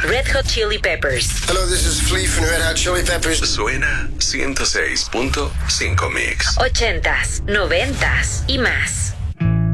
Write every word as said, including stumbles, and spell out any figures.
Red Hot Chili Peppers. Hello, this is Flea from Red Hot Chili Peppers. Suena ciento seis punto cinco Mix. Ochentas, noventas y más.